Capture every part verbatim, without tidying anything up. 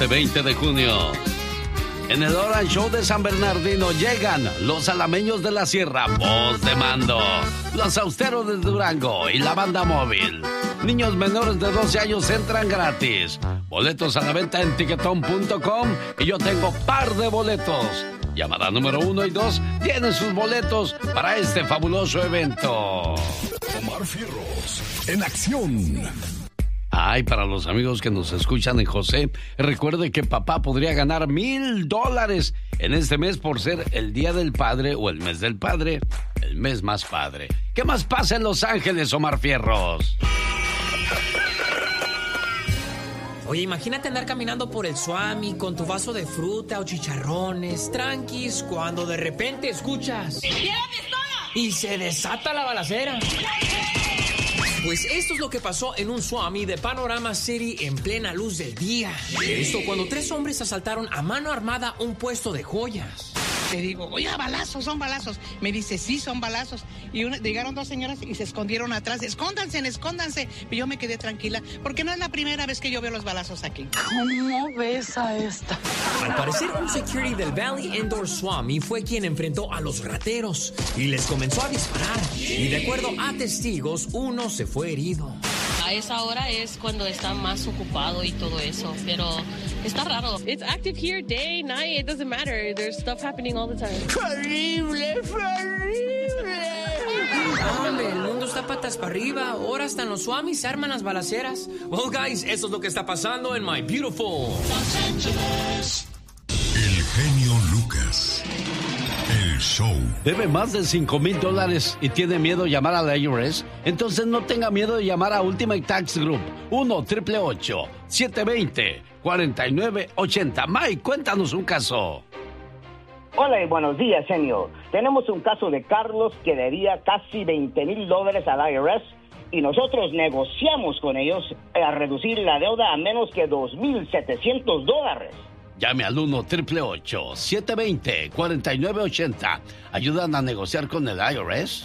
este veinte de junio. En el Orange Show de San Bernardino llegan los alameños de la Sierra, Voz de Mando, los austeros de Durango y la banda móvil. Niños menores de doce años entran gratis. Boletos a la venta en tiquetón punto com y yo tengo par de boletos. Llamada número uno y dos tienen sus boletos para este fabuloso evento. Omar Fierros, en acción. Ay, para los amigos que nos escuchan en José, recuerde que papá podría ganar mil dólares en este mes por ser el Día del Padre o el mes del Padre, el mes más padre. ¿Qué más pasa en Los Ángeles, Omar Fierros? Oye, imagínate andar caminando por el Swami con tu vaso de fruta o chicharrones, tranquis, cuando de repente escuchas y se desata la balacera. Pues esto es lo que pasó en un Swami de Panorama City en plena luz del día. Esto cuando tres hombres asaltaron a mano armada un puesto de joyas. Le digo, oye, balazos, son balazos. Me dice, sí, son balazos. Y una, llegaron dos señoras y se escondieron atrás. Escóndanse, escóndanse. Y yo me quedé tranquila, porque no es la primera vez que yo veo los balazos aquí. ¿Cómo ves a esta? Al parecer, un security del Valley Indoor Swami fue quien enfrentó a los rateros y les comenzó a disparar. Y de acuerdo a testigos, uno se fue herido. A esa hora es cuando está más ocupado y todo eso, pero está raro. It's active here day, night, it doesn't matter. There's stuff happening all the time. ¡Horrible, horrible! Hombre, el mundo está patas para arriba. Ahora hasta en los Swamis se arman las balaceras. Well, guys, eso es lo que está pasando en My Beautiful Los Angeles. El genio Lucas. El show. ¿Debe más de cinco mil dólares y tiene miedo de llamar a la I R S? Entonces no tenga miedo de llamar a Ultimate Tax Group. uno, ocho ocho ocho, siete dos cero, cuatro nueve ocho cero. Mike, cuéntanos un caso. Hola y buenos días, señor. Tenemos un caso de Carlos que debía casi veinte mil dólares al I R S y nosotros negociamos con ellos a reducir la deuda a menos que dos mil setecientos dólares. Llame al uno, ocho ocho ocho, siete dos cero, cuatro nueve ocho cero. ¿Ayudan a negociar con el I R S?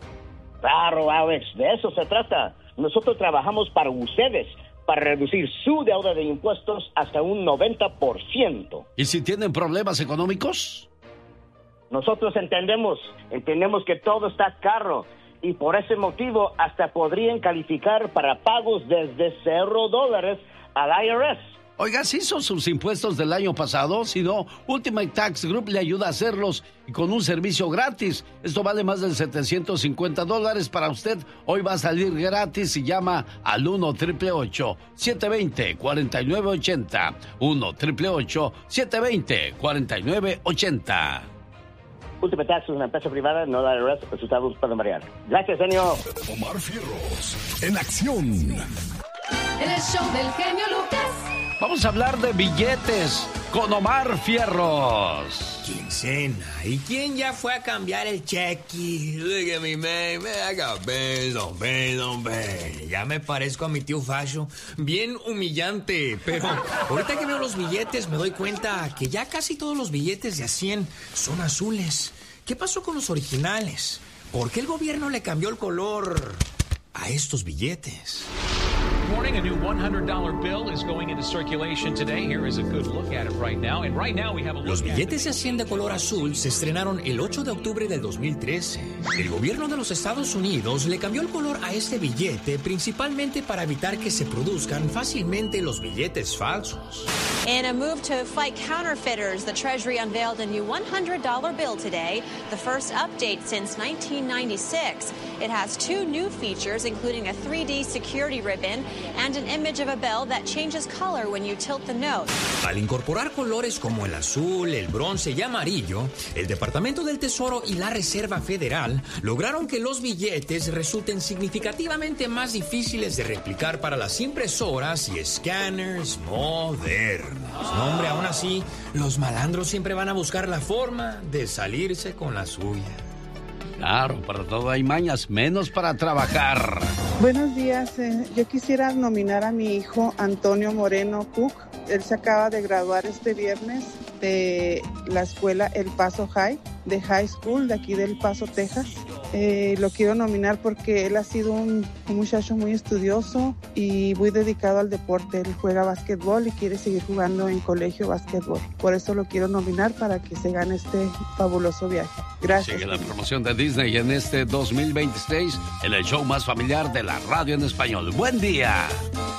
Claro, Alex, de eso se trata. Nosotros trabajamos para ustedes, para reducir su deuda de impuestos hasta un noventa por ciento. ¿Y si tienen problemas económicos? Nosotros entendemos, entendemos que todo está caro y por ese motivo hasta podrían calificar para pagos desde cero dólares al I R S. Oiga, ¿sí hizo sus impuestos del año pasado? Si no, Ultimate Tax Group le ayuda a hacerlos y con un servicio gratis. Esto vale más de setecientos cincuenta dólares para usted. Hoy va a salir gratis y llama al uno, ocho ocho ocho, siete dos cero, cuatro nueve ocho cero. uno, ocho ocho ocho, siete dos cero, cuatro nueve ocho cero. Ultimate Tax es una empresa privada, no la I R S, los resultados pueden variar. Gracias, señor. Omar Fierros, en acción. En el show del genio Lucas. Vamos a hablar de billetes con Omar Fierros. Quincena. ¿Y quién ya fue a cambiar el cheque? Look at me, man. I got bills on bills on bills. Ya me parezco a mi tío Facho. Bien humillante. Pero ahorita que veo los billetes me doy cuenta que ya casi todos los billetes de a cien son azules. ¿Qué pasó con los originales? ¿Por qué el gobierno le cambió el color a estos billetes? Morning, a new one hundred dollar bill is going into circulation today. Here is a good look at it right now. And right now we have a look Los billetes de cien de color azul se estrenaron el ocho de octubre del dos mil trece. El gobierno de los Estados Unidos le cambió el color a este billete principalmente para evitar que se produzcan fácilmente los billetes falsos. In a move to fight counterfeiters, the Treasury unveiled a new one hundred dollar bill today, the first update since nineteen ninety-six. It has two new features, including a three D security ribbon and an image of a bell that changes color when you tilt the note. Al incorporar colores como el azul, el bronce y amarillo, el Departamento del Tesoro y la Reserva Federal lograron que los billetes resulten significativamente más difíciles de replicar para las impresoras y escáneres modernos. No, hombre, aún así, los malandros siempre van a buscar la forma de salirse con la suya. Claro, para todo hay mañas, menos para trabajar. Buenos días, eh, yo quisiera nominar a mi hijo Antonio Moreno Cook. Él se acaba de graduar este viernes de la escuela El Paso High, de High School de aquí del Paso, Texas. Eh, lo quiero nominar porque él ha sido un, un muchacho muy estudioso y muy dedicado al deporte. Él juega básquetbol y quiere seguir jugando en colegio básquetbol. Por eso lo quiero nominar para que se gane este fabuloso viaje. Gracias. Sigue la promoción de Disney en este dos mil veintiséis en el show más familiar de la radio en español. ¡Buen día!